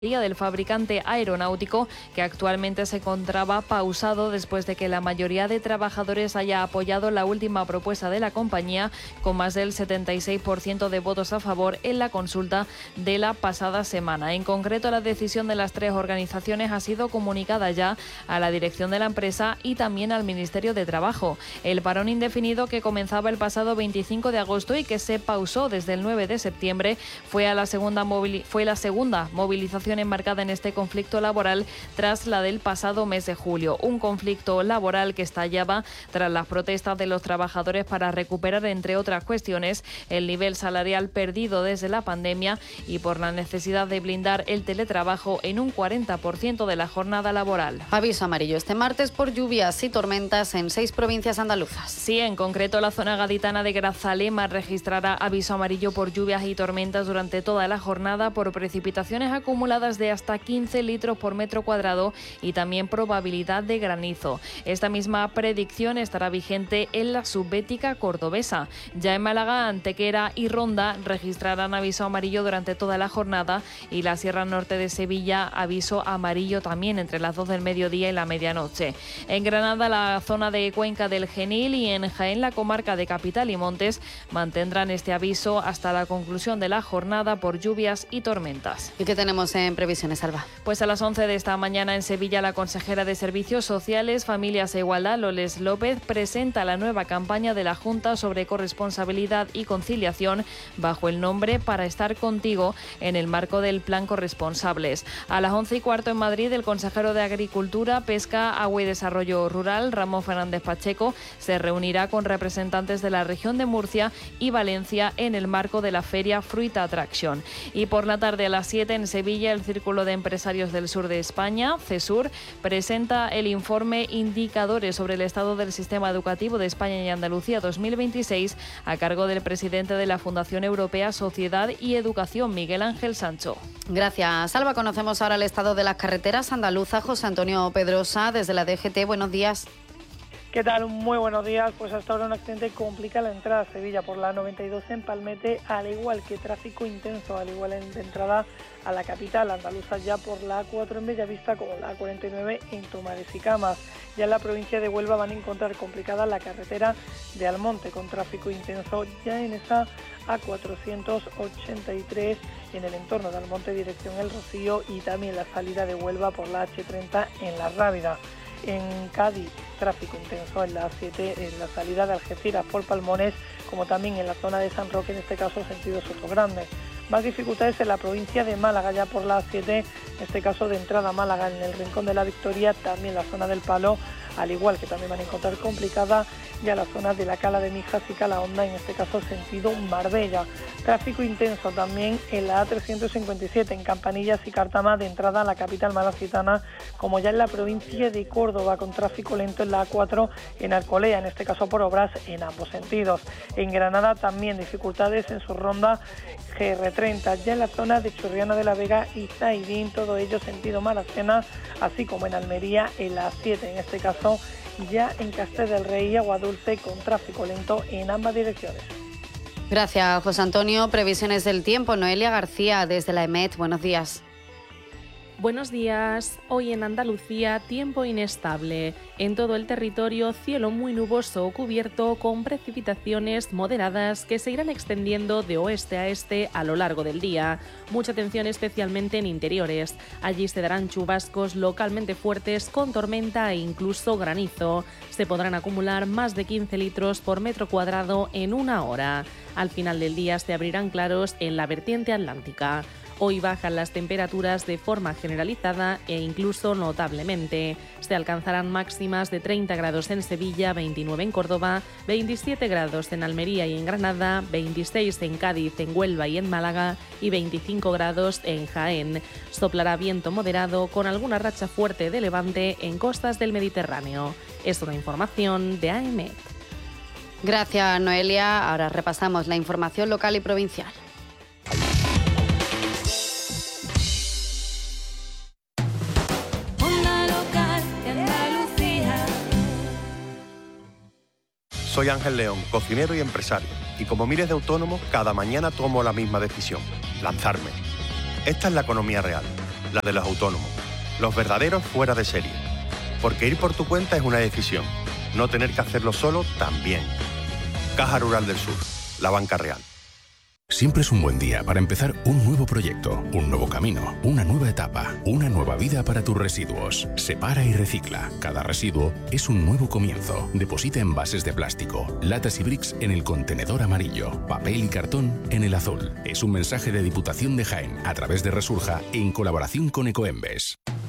del fabricante aeronáutico, que actualmente se encontraba pausado después de que la mayoría de trabajadores haya apoyado la última propuesta de la compañía, con más del 76% de votos a favor en la consulta de la pasada semana. En concreto, la decisión de las tres organizaciones ha sido comunicada ya a la dirección de la empresa y también al Ministerio de Trabajo. El parón indefinido, que comenzaba el pasado 25 de agosto y que se pausó desde el 9 de septiembre, fue la segunda movilización enmarcada en este conflicto laboral tras la del pasado mes de julio. Un conflicto laboral que estallaba tras las protestas de los trabajadores para recuperar, entre otras cuestiones, el nivel salarial perdido desde la pandemia y por la necesidad de blindar el teletrabajo en un 40% de la jornada laboral. Aviso amarillo este martes por lluvias y tormentas en 6 provincias andaluzas. Sí, en concreto la zona gaditana de Grazalema registrará aviso amarillo por lluvias y tormentas durante toda la jornada por precipitaciones acumuladas de hasta 15 litros por metro cuadrado y también probabilidad de granizo. Esta misma predicción estará vigente en la subbética cordobesa. Ya en Málaga, Antequera y Ronda registrarán aviso amarillo durante toda la jornada y la Sierra Norte de Sevilla aviso amarillo también entre las 2 del mediodía y la medianoche. En Granada, la zona de Cuenca del Genil, y en Jaén, la comarca de Capital y Montes mantendrán este aviso hasta la conclusión de la jornada por lluvias y tormentas. ¿Y qué tenemos en previsiones, Alba? Pues a las 11 de esta mañana en Sevilla, la consejera de Servicios Sociales, Familias e Igualdad, Loles López, presenta la nueva campaña de la Junta sobre corresponsabilidad y conciliación bajo el nombre Para estar contigo, en el marco del Plan Corresponsables. A las 11:15 en Madrid, el consejero de Agricultura, Pesca, Agua y Desarrollo Rural, Ramón Fernández Pacheco, se reunirá con representantes de la región de Murcia y Valencia en el marco de la feria Fruit Attraction. Y por la tarde, a las 7 en Sevilla, el Círculo de Empresarios del Sur de España, CESUR, presenta el informe Indicadores sobre el estado del sistema educativo de España y Andalucía 2026, a cargo del presidente de la Fundación Europea Sociedad y Educación, Miguel Ángel Sancho. Gracias, Alba. Conocemos ahora el estado de las carreteras andaluzas. José Antonio Pedrosa, desde la DGT, buenos días. ¿Qué tal? Muy buenos días. Pues hasta ahora un accidente complica la entrada a Sevilla por la 92 en Palmete, al igual que tráfico intenso, al igual de entrada a la capital andaluza ya por la A4 en Bellavista, como la A49 en Tomares y Camas. Ya en la provincia de Huelva van a encontrar complicada la carretera de Almonte, con tráfico intenso ya en esa A483 en el entorno de Almonte, dirección El Rocío, y también la salida de Huelva por la H30 en La Rábida. En Cádiz, tráfico intenso en la A7, en la salida de Algeciras por Palmones, como también en la zona de San Roque, en este caso sentido Sotogrande. Más dificultades en la provincia de Málaga, ya por la A7, en este caso de entrada a Málaga, en el Rincón de la Victoria, también la zona del Palo, al igual que también van a encontrar complicada ya la zona de la Cala de Mijas y Calahonda, en este caso sentido Marbella. Tráfico intenso también en la A357 en Campanillas y Cártama, de entrada a la capital malacitana, como ya en la provincia de Córdoba, con tráfico lento en la A4 en Alcolea, en este caso por obras en ambos sentidos. En Granada también dificultades en su ronda GR30, ya en la zona de Churriana de la Vega y Zaidín, todo ello sentido Maracena, así como en Almería en la A7, en este caso ya en Castel del Rey y Aguadulce, con tráfico lento en ambas direcciones. Gracias, José Antonio. Previsiones del tiempo, Noelia García, desde la EMET, buenos días. Buenos días. Hoy en Andalucía, tiempo inestable. En todo el territorio, cielo muy nuboso o cubierto, con precipitaciones moderadas que se irán extendiendo de oeste a este a lo largo del día. Mucha atención especialmente en interiores. Allí se darán chubascos localmente fuertes con tormenta e incluso granizo. Se podrán acumular más de 15 litros por metro cuadrado en una hora. Al final del día se abrirán claros en la vertiente atlántica. Hoy bajan las temperaturas de forma generalizada e incluso notablemente. Se alcanzarán máximas de 30 grados en Sevilla, 29 en Córdoba, 27 grados en Almería y en Granada, 26 en Cádiz, en Huelva y en Málaga y 25 grados en Jaén. Soplará viento moderado con alguna racha fuerte de levante en costas del Mediterráneo. Es una información de AEMET. Gracias, Noelia. Ahora repasamos la información local y provincial. Soy Ángel León, cocinero y empresario, y como miles de autónomos, cada mañana tomo la misma decisión: lanzarme. Esta es la economía real. la de los autónomos, los verdaderos fuera de serie. Porque ir por tu cuenta es una decisión, no tener que hacerlo solo también. Caja Rural del Sur, la banca real. Siempre es un buen día para empezar un nuevo proyecto, un nuevo camino, una nueva etapa, una nueva vida para tus residuos. Separa y recicla. Cada residuo es un nuevo comienzo. Deposita envases de plástico, latas y bricks en el contenedor amarillo, papel y cartón en el azul. Es un mensaje de Diputación de Jaén a través de Resurja en colaboración con Ecoembes.